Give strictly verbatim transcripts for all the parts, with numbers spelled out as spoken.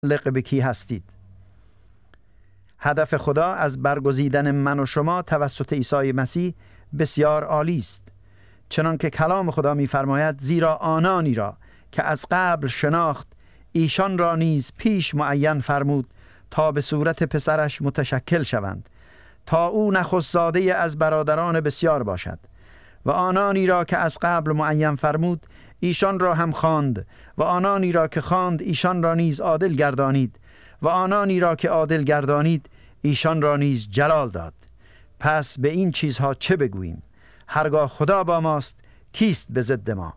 متعلق به کی هستید. هدف خدا از برگزیدن من و شما توسط عیسی مسیح بسیار عالی است، چنان که کلام خدا می‌فرماید زیرا آنانی را که از قبل شناخت ایشان را نیز پیش معین فرمود تا به صورت پسرش متشکل شوند، تا او نخست زاده از برادران بسیار باشد. و آنانی را که از قبل معین فرمود ایشان را هم خواند، و آنانی را که خواند ایشان را نیز عادل گردانید، و آنانی را که عادل گردانید ایشان را نیز جلال داد. پس به این چیزها چه بگوییم؟ هرگاه خدا با ماست کیست به ضد ما؟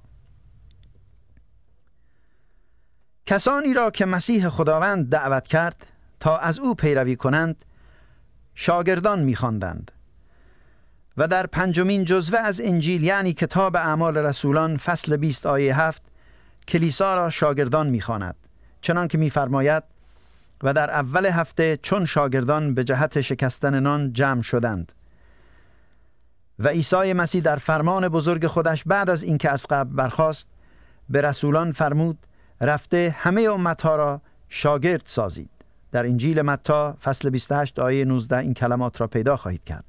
کسانی را که مسیح خداوند دعوت کرد تا از او پیروی کنند شاگردان می‌خواندند. و در پنجمین جزوه از انجیل یعنی کتاب اعمال رسولان فصل بیست آیه هفت کلیسا را شاگردان می‌خواند، چنان که می‌فرماید و در اول هفته چون شاگردان به جهت شکستن نان جمع شدند. و عیسی مسیح در فرمان بزرگ خودش بعد از اینکه از قبر برخاست به رسولان فرمود رفته همه امتها را شاگرد سازید. در انجیل متی فصل بیست و هشت آیه نوزده این کلمات را پیدا خواهید کرد.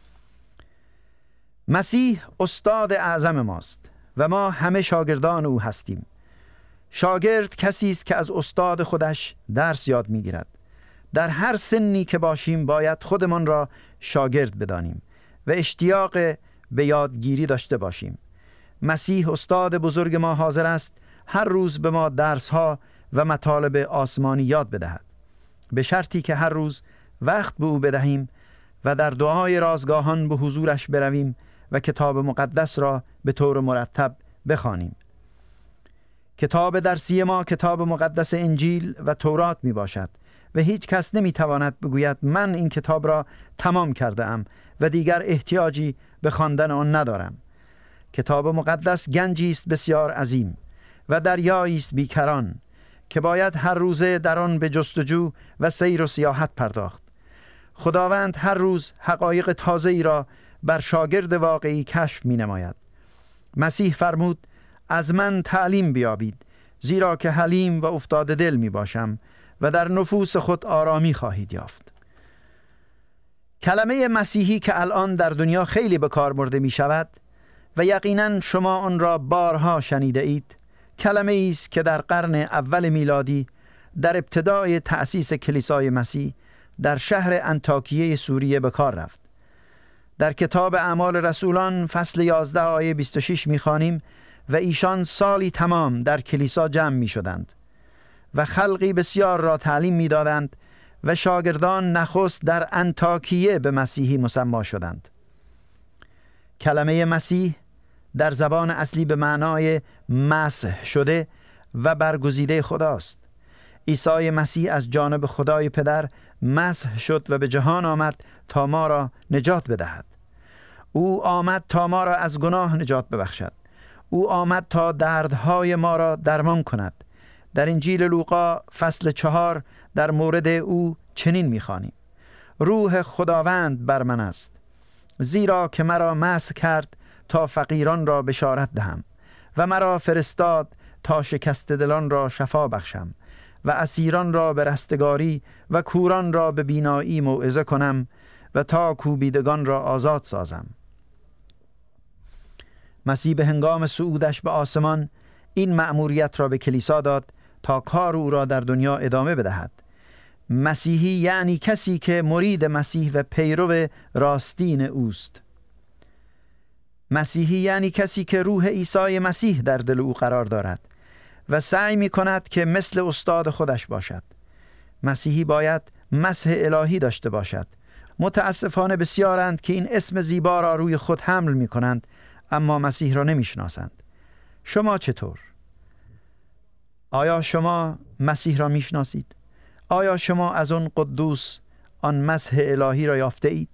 مسیح استاد اعظم ماست و ما همه شاگردان او هستیم. شاگرد کسی است که از استاد خودش درس یاد می‌گیرد. در هر سنی که باشیم باید خودمان را شاگرد بدانیم و اشتیاق به یادگیری داشته باشیم. مسیح استاد بزرگ ما حاضر است هر روز به ما درس‌ها و مطالب آسمانی یاد بدهد، به شرطی که هر روز وقت به او بدهیم و در دعای رازگاهان به حضورش برویم و کتاب مقدس را به طور مرتب بخوانیم. کتاب درسی ما کتاب مقدس انجیل و تورات می باشد و هیچ کس نمی تواند بگوید من این کتاب را تمام کرده ام و دیگر احتیاجی به خواندن آن ندارم. کتاب مقدس گنجی است بسیار عظیم و دریایی است بیکران که باید هر روزه در آن به جستجو و سیر و سیاحت پرداخت. خداوند هر روز حقایق تازه‌ای را بر شاگرد واقعی کشف می نماید. مسیح فرمود از من تعلیم بیابید زیرا که حلیم و افتاده دل می باشم و در نفوس خود آرامی خواهید یافت. کلمه مسیحی که الان در دنیا خیلی به کار برده می شود و یقیناً شما آن را بارها شنیده اید، کلمه است که در قرن اول میلادی در ابتدای تأسیس کلیسای مسیح در شهر انطاکیه سوریه به کار رفت. در کتاب اعمال رسولان فصل یازده آیه بیست و شش می‌خوانیم و ایشان سالی تمام در کلیسا جمع می‌شدند و خلقی بسیار را تعلیم می‌دادند و شاگردان نخست در انطاکیه به مسیحی مسما شدند. کلمه مسیح در زبان اصلی به معنای مسح شده و برگزیده خداست. عیسی مسیح از جانب خدای پدر مسح شد و به جهان آمد تا ما را نجات بدهد. او آمد تا ما را از گناه نجات ببخشد. او آمد تا دردهای ما را درمان کند. در انجیل لوقا فصل چهار در مورد او چنین می‌خوانیم: روح خداوند بر من است، زیرا که مرا مسح کرد تا فقیران را بشارت دهم و مرا فرستاد تا شکسته دلان را شفا بخشم و اسیران را به رستگاری و کوران را به بینایی موعظه کنم و تا کوبیدگان را آزاد سازم. مسیح به هنگام صعودش به آسمان این مأموریت را به کلیسا داد تا کار او را در دنیا ادامه بدهد. مسیحی یعنی کسی که مرید مسیح و پیرو راستین اوست. مسیحی یعنی کسی که روح عیسی مسیح در دل او قرار دارد و سعی می کند که مثل استاد خودش باشد. مسیحی باید مسح الهی داشته باشد. متاسفانه بسیارند که این اسم زیبا را روی خود حمل می کنند اما مسیح را نمی شناسند. شما چطور؟ آیا شما مسیح را می شناسید؟ آیا شما از آن قدوس آن مسح الهی را یافته اید؟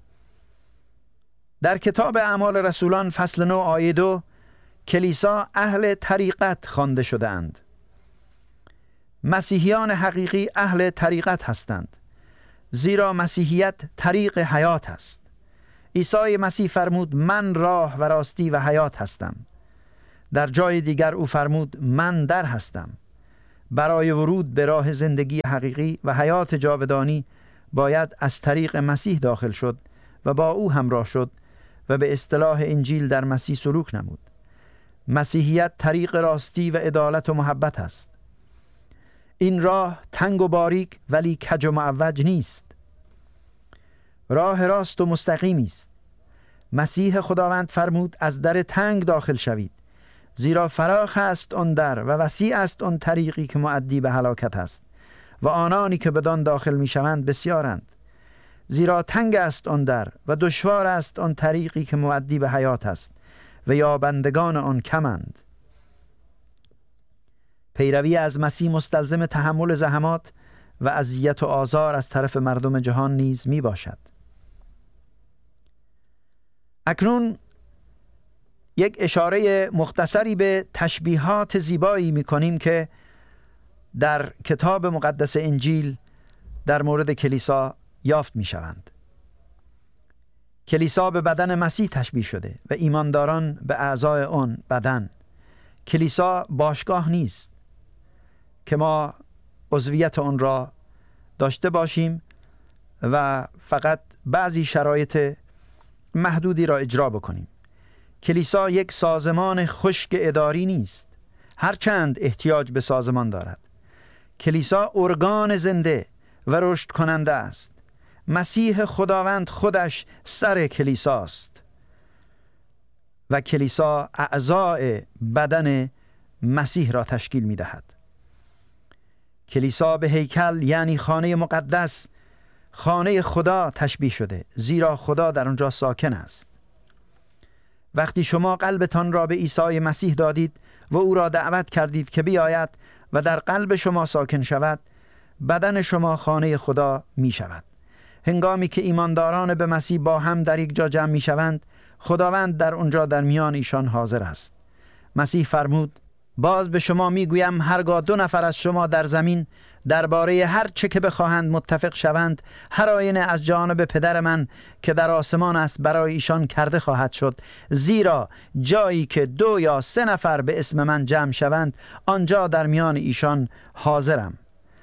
در کتاب اعمال رسولان فصل نه آیه دو کلیسا اهل طریقت خوانده شده‌اند. مسیحیان حقیقی اهل طریقت هستند، زیرا مسیحیت طریق حیات است. عیسی مسیح فرمود من راه و راستی و حیات هستم. در جای دیگر او فرمود من در هستم. برای ورود به راه زندگی حقیقی و حیات جاودانی باید از طریق مسیح داخل شد و با او همراه شد و به اصطلاح انجیل در مسیح سلوک نمود. مسیحیت طریق راستی و عدالت و محبت است. این راه تنگ و باریک ولی کج و معوج نیست. راه راست و مستقیمی است. مسیح خداوند فرمود از در تنگ داخل شوید، زیرا فراخ است آن در و وسیع است آن طریقی که مؤدی به هلاکت است و آنانی که بدان داخل می شوند بسیارند. زیرا تنگ است آن در و دشوار است آن طریقی که مؤدی به حیات است و یابندگان آن کمند. پیروی از مسیح مستلزم تحمل زحمات و اذیت و آزار از طرف مردم جهان نیز می باشد. اکنون یک اشاره مختصری به تشبیهات زیبایی می کنیم که در کتاب مقدس انجیل در مورد کلیسا یافت می شوند. کلیسا به بدن مسیح تشبیه شده و ایمانداران به اعضای آن بدن. کلیسا باشگاه نیست که ما عضویت آن را داشته باشیم و فقط بعضی شرایط محدودی را اجرا بکنیم. کلیسا یک سازمان خشک اداری نیست، هرچند احتیاج به سازمان دارد. کلیسا ارگان زنده و رشد کننده است. مسیح خداوند خودش سر کلیساست و کلیسا اعضای بدن مسیح را تشکیل می دهد. کلیسا به هیکل یعنی خانه مقدس، خانه خدا تشبیه شده، زیرا خدا در آنجا ساکن است. وقتی شما قلبتان را به عیسی مسیح دادید و او را دعوت کردید که بیاید و در قلب شما ساکن شود، بدن شما خانه خدا می شود. هنگامی که ایمانداران به مسیح با هم در یک جا جمع می شوند، خداوند در اونجا در میان ایشان حاضر است. مسیح فرمود: باز به شما می گویم هرگاه دو نفر از شما در زمین درباره هر چه که بخواهند متفق شوند، هر آینه از جانب پدر من که در آسمان است برای ایشان کرده خواهد شد. زیرا جایی که دو یا سه نفر به اسم من جمع شوند، آنجا در میان ایشان حاضرم.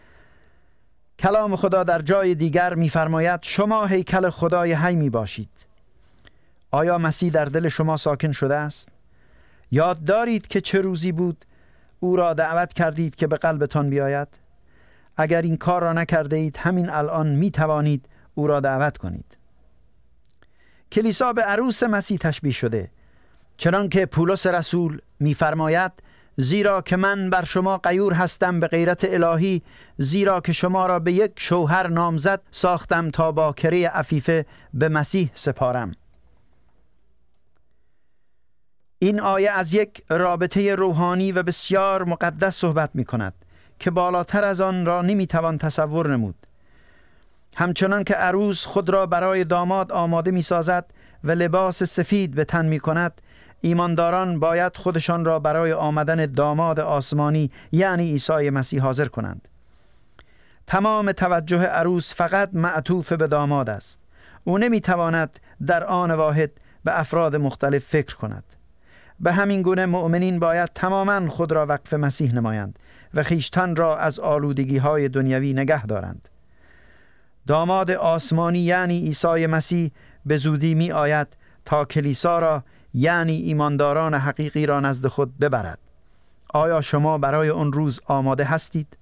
کلام خدا در جای دیگر می‌فرماید شما هیکل خدای حی می باشید. آیا مسیح در دل شما ساکن شده است؟ یاد دارید که چه روزی بود او را دعوت کردید که به قلبتان بیاید؟ اگر این کار را نکرده اید، همین الان می توانید او را دعوت کنید. کلیسا به عروس مسیح تشبیه شده، چنان که پولس رسول می فرماید: زیرا که من بر شما غیور هستم به غیرت الهی، زیرا که شما را به یک شوهر نامزد ساختم تا با کره عفیفه به مسیح سپارم. این آیه از یک رابطه روحانی و بسیار مقدس صحبت می کند که بالاتر از آن را نمی توان تصور نمود. همچنان که عروس خود را برای داماد آماده می سازد و لباس سفید به تن می کند، ایمانداران باید خودشان را برای آمدن داماد آسمانی یعنی عیسی مسیح حاضر کنند. تمام توجه عروس فقط معطوف به داماد است. او نمی تواند در آن واحد به افراد مختلف فکر کند. به همین گونه مؤمنین باید تماما خود را وقف مسیح نمایند و خیشتن را از آلودگی های دنیوی نگه دارند. داماد آسمانی یعنی عیسی مسیح به زودی می آید تا کلیسا را یعنی ایمانداران حقیقی را نزد خود ببرد. آیا شما برای اون روز آماده هستید؟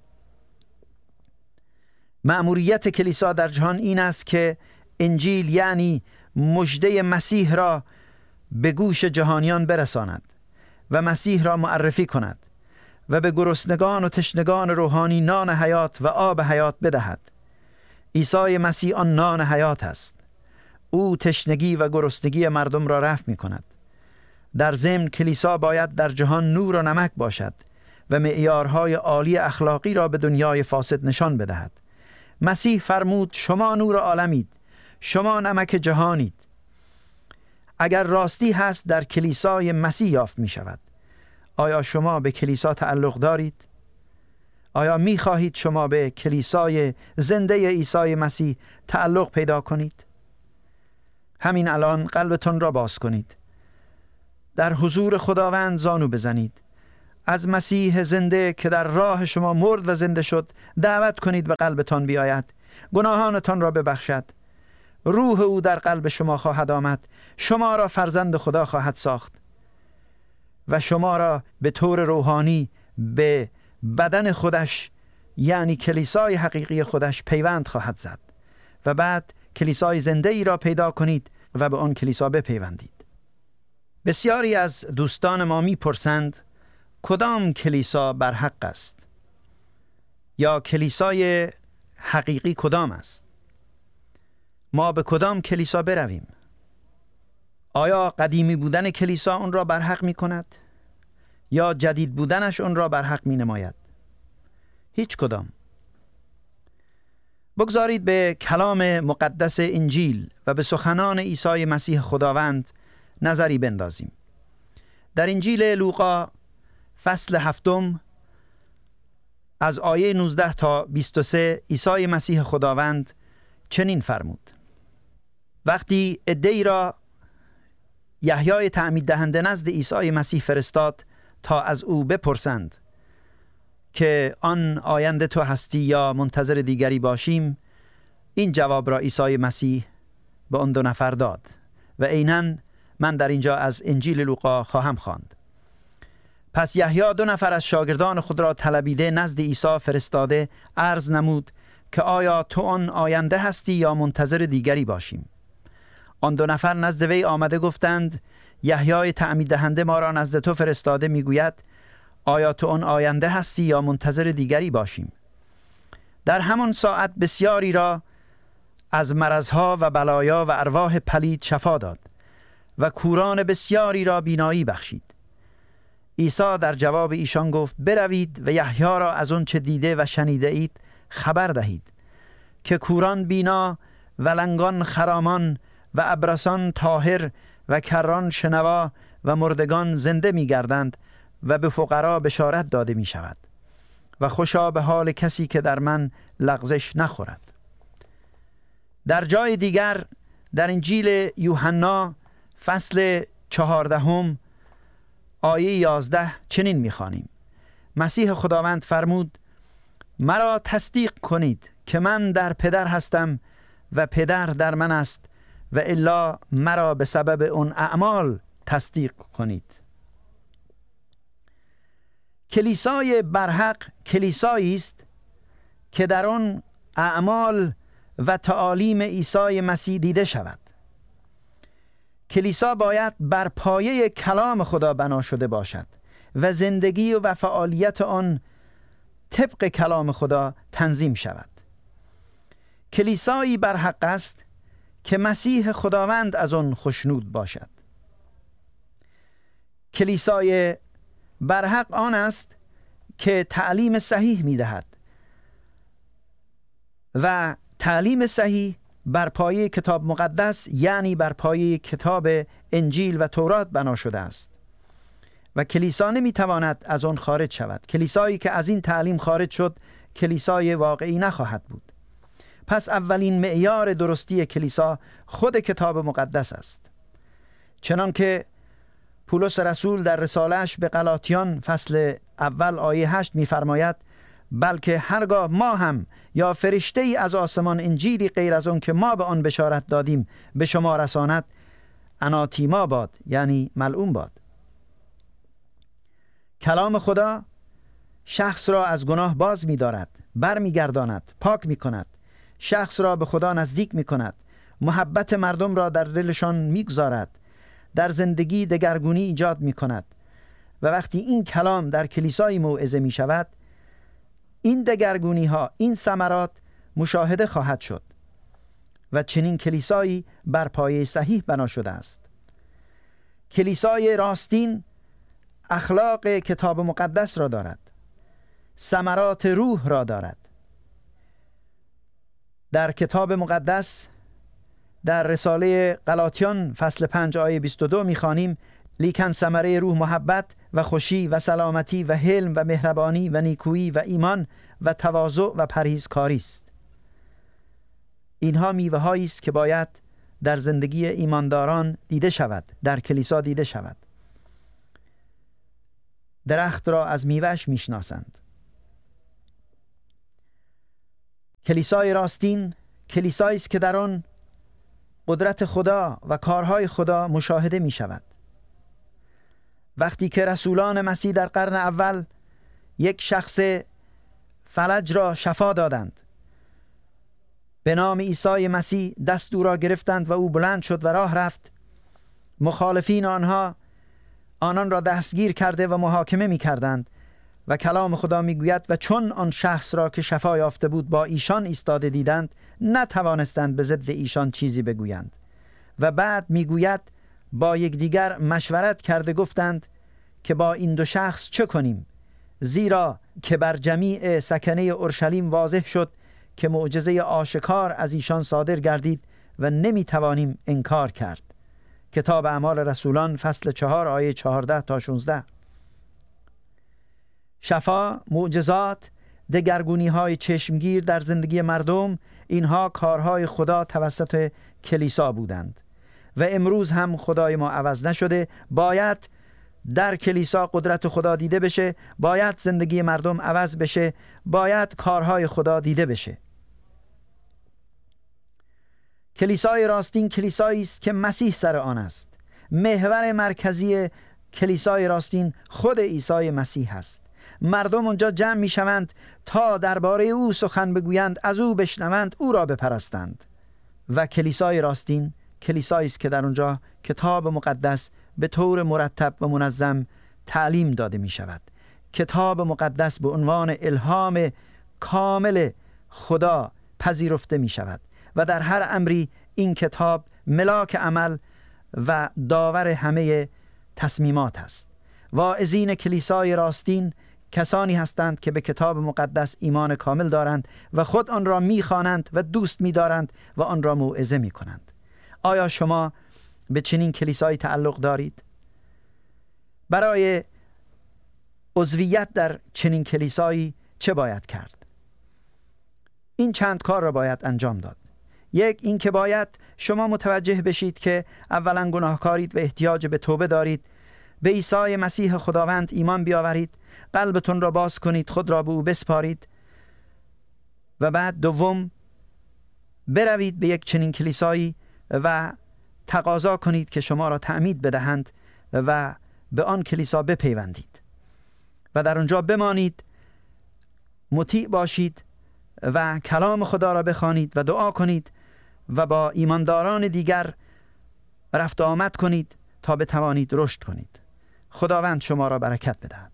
مأموریت کلیسا در جهان این است که انجیل یعنی مژده مسیح را به گوش جهانیان برساند و مسیح را معرفی کند و به گرسنگان و تشنگان روحانی نان حیات و آب حیات بدهد. عیسی مسیح آن نان حیات است. او تشنگی و گرسنگی مردم را رفع می کند. در ضمن کلیسا باید در جهان نور و نمک باشد و معیارهای عالی اخلاقی را به دنیای فاسد نشان بدهد. مسیح فرمود شما نور عالمید، شما نمک جهانید. اگر راستی هست در کلیسای مسیح یافت می شود. آیا شما به کلیسا تعلق دارید؟ آیا می خواهید شما به کلیسای زنده عیسی مسیح تعلق پیدا کنید؟ همین الان قلبتون را باز کنید. در حضور خداوند زانو بزنید از مسیح زنده که در راه شما مرد و زنده شد دعوت کنید به قلبتان بیاید، گناهانتان را ببخشد. روح او در قلب شما خواهد آمد، شما را فرزند خدا خواهد ساخت و شما را به طور روحانی به بدن خودش، یعنی کلیسای حقیقی خودش پیوند خواهد زد و بعد کلیسای زنده ای را پیدا کنید و به آن کلیسا بپیوندید. بسیاری از دوستان ما می پرسند کدام کلیسا برحق است یا کلیسای حقیقی کدام است؟ ما به کدام کلیسا برویم؟ آیا قدیمی بودن کلیسا اون را برحق می کند یا جدید بودنش اون را برحق می نماید؟ هیچ کدام. بگذارید به کلام مقدس انجیل و به سخنان عیسی مسیح خداوند نظری بندازیم. در انجیل لوقا فصل هفتم از آیه نوزده تا بیست و سه عیسی مسیح خداوند چنین فرمود: وقتی عده‌ای را یحیای تعمید دهنده نزد عیسی مسیح فرستاد تا از او بپرسند که آن آینده تو هستی یا منتظر دیگری باشیم، این جواب را عیسی مسیح به آن دو نفر داد و عیناً من در اینجا از انجیل لوقا خواهم خواند. پس یحیی دو نفر از شاگردان خود را طلبیده نزد عیسی فرستاده عرض نمود که آیا تو آن آینده هستی یا منتظر دیگری باشیم؟ آن دو نفر نزد وی آمده گفتند یحیی تعمید دهنده ما را نزد تو فرستاده میگوید آیا تو آن آینده هستی یا منتظر دیگری باشیم؟ در همان ساعت بسیاری را از مرضها و بلایا و ارواح پلید شفا داد و کوران بسیاری را بینایی بخشید. عیسی در جواب ایشان گفت بروید و یحیی را از آن چه دیده و شنیده اید خبر دهید که کوران بینا و لنگان خرامان و ابرسان طاهر و کران شنوا و مردگان زنده می گردند و به فقرا بشارت داده می شود و خوشا به حال کسی که در من لغزش نخورد. در جای دیگر در انجیل یوحنا فصل چهاردهم آیه یازده چنین می‌خوانیم: مسیح خداوند فرمود مرا تصدیق کنید که من در پدر هستم و پدر در من است و الا مرا به سبب اون اعمال تصدیق کنید. کلیسای برحق کلیسایی است که در آن اعمال و تعالیم عیسی مسیح دیده شود. کلیسا باید بر پایه کلام خدا بنا شده باشد و زندگی و فعالیت آن طبق کلام خدا تنظیم شود. کلیسایی برحق است که مسیح خداوند از آن خوشنود باشد. کلیسای برحق آن است که تعلیم صحیح می دهد و تعلیم صحیح بر پایه کتاب مقدس یعنی بر پایه کتاب انجیل و تورات بنا شده است و کلیسا نمی تواند از آن خارج شود. کلیسایی که از این تعلیم خارج شد کلیسای واقعی نخواهد بود. پس اولین معیار درستی کلیسا خود کتاب مقدس است. چنان که پولس رسول در رساله‌اش به غلاطیان فصل اول آیه هشت می‌فرماید بلکه هرگاه ما هم یا فرشته ای از آسمان انجیلی غیر از اون که ما به آن بشارت دادیم به شما رساند اناتیما باد، یعنی ملعون باد. کلام خدا شخص را از گناه باز می دارد، بر می گرداند، پاک می کند، شخص را به خدا نزدیک می کند، محبت مردم را در دلشان می گذارد، در زندگی دگرگونی ایجاد می کند و وقتی این کلام در کلیسای موعظه می شود این دگرگونی ها، این ثمرات مشاهده خواهد شد و چنین کلیسایی بر پایه صحیح بنا شده است. کلیسای راستین اخلاق کتاب مقدس را دارد، ثمرات روح را دارد. در کتاب مقدس در رساله غلاطیان فصل پنج آیه بیست و دو می‌خوانیم لیکن ثمره روح محبت و خوشی و سلامتی و حلم و مهربانی و نیکویی و ایمان و تواضع و پرهیزکاری است. اینها میوه هایی است که باید در زندگی ایمانداران دیده شود، در کلیسا دیده شود. درخت را از میوه‌اش میشناسند. کلیسای راستین کلیسایی است که در آن قدرت خدا و کارهای خدا مشاهده می شود. وقتی که رسولان مسیح در قرن اول یک شخص فلج را شفا دادند، به نام عیسی مسیح دست او را گرفتند و او بلند شد و راه رفت، مخالفین آنها آنان را دستگیر کرده و محاکمه می کردند و کلام خدا می گوید و چون آن شخص را که شفا یافته بود با ایشان ایستاده دیدند، نتوانستند به ضد ایشان چیزی بگویند. و بعد می گوید با یکدیگر مشورت کرده گفتند که با این دو شخص چه کنیم، زیرا که بر جمیع سکنه اورشلیم واضح شد که معجزه آشکار از ایشان صادر گردید و نمی توانیم انکار کرد. کتاب اعمال رسولان فصل چهار آیه چهارده تا شانزده. شفا، معجزات، دگرگونی های چشمگیر در زندگی مردم، اینها کارهای خدا توسط کلیسا بودند و امروز هم خدای ما عوض نشده. باید در کلیسا قدرت خدا دیده بشه، باید زندگی مردم عوض بشه، باید کارهای خدا دیده بشه. کلیسای راستین کلیسایی است که مسیح سر آن است. محور مرکزی کلیسای راستین خود عیسی مسیح است. مردم اونجا جمع می شوند تا درباره او سخن بگویند، از او بشنوند، او را بپرستند. و کلیسای راستین کلیسایی است که در اونجا کتاب مقدس به طور مرتب و منظم تعلیم داده می شود. کتاب مقدس به عنوان الهام کامل خدا پذیرفته می شود و در هر امری این کتاب ملاک عمل و داور همه تصمیمات است. واعظین کلیسای راستین کسانی هستند که به کتاب مقدس ایمان کامل دارند و خود آن را می‌خوانند و دوست می‌دارند و آن را موعظه می‌کنند. آیا شما به چنین کلیسایی تعلق دارید؟ برای عضویت در چنین کلیسایی چه باید کرد؟ این چند کار را باید انجام داد. یک، این که باید شما متوجه بشید که اولا گناهکارید و احتیاج به توبه دارید. به عیسی مسیح خداوند ایمان بیاورید، قلبتون را باز کنید، خود را به او بسپارید و بعد دوم بروید به یک چنین کلیسایی و تقاضا کنید که شما را تعمید بدهند و به آن کلیسا بپیوندید و در آنجا بمانید، مطیع باشید و کلام خدا را بخوانید و دعا کنید و با ایمانداران دیگر رفت و آمد کنید تا بتوانید رشد کنید. خداوند شما را برکت بدهد.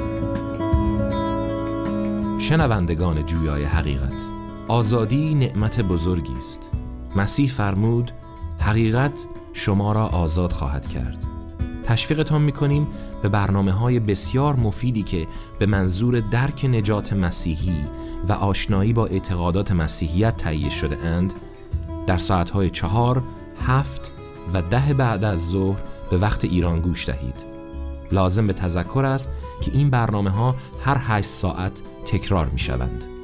شنوندگان جویای حقیقت، آزادی نعمت بزرگی است. مسیح فرمود حقیقت شما را آزاد خواهد کرد. تشویقتان می‌کنیم به برنامه‌های بسیار مفیدی که به منظور درک نجات مسیحی و آشنایی با اعتقادات مسیحیت تهیه شده اند در ساعت‌های چهار، هفت و ده بعد از ظهر به وقت ایران گوش دهید. لازم به تذکر است که این برنامه‌ها هر هشت ساعت تکرار می‌شوند.